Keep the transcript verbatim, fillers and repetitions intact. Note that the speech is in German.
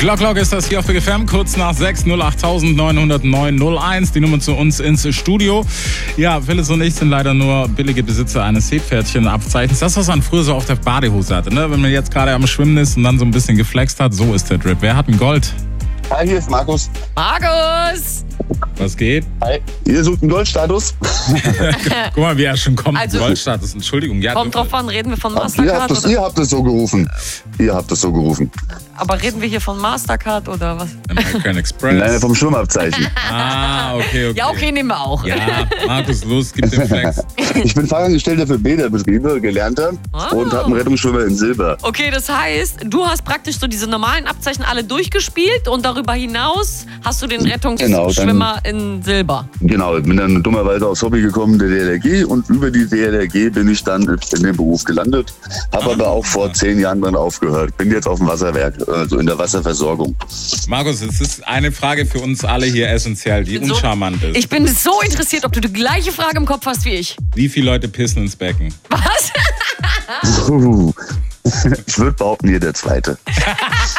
Glock Glock ist das hier auf Big F M, kurz nach sechs, null acht neun null neun null eins, die Nummer zu uns ins Studio. Ja, Phyllis und ich sind leider nur billige Besitzer eines Seepferdchen-Abzeichens. Das, was man früher so auf der Badehose hatte, ne? Wenn man jetzt gerade am Schwimmen ist und dann so ein bisschen geflext hat, so ist der Drip. Wer hat ein Gold? Hi, hier ist Markus. Markus! Was geht? Hi. Ihr sucht einen Goldstatus? Guck mal, wie er schon kommt. Also, Goldstatus, Entschuldigung. Ja, kommt drauf an, reden wir von Ihr Mastercard? habt, das, Oder? ihr habt das so gerufen. Ihr habt das so gerufen. Aber reden wir hier von Mastercard oder was? American Express. Nein, vom Schwimmabzeichen. Ah, okay, okay. Ja, okay, nehmen wir auch. Ja, Markus, los, gib den Flex. Ich bin Fachangestellter für Bäderbetriebe, Gelernter, Ah. und habe einen Rettungsschwimmer in Silber. Okay, das heißt, du hast praktisch so diese normalen Abzeichen alle durchgespielt und darüber hinaus hast du den Rettungsschwimmer in Silber. Genau, ich bin dann dummerweise aufs Hobby gekommen, der D L R G, und über die D L R G bin ich dann in den Beruf gelandet. Habe Ah. aber auch vor zehn Jahren dann aufgehört. Bin jetzt auf dem Wasserwerk, also in der Wasserversorgung. Markus, es ist eine Frage für uns alle hier essentiell, die bin so- uncharmant ist. Ich bin so interessiert, ob du die gleiche Frage im Kopf hast wie ich. Wie viele Leute pissen ins Becken? Was? Puh. Ich würde behaupten, hier der Zweite.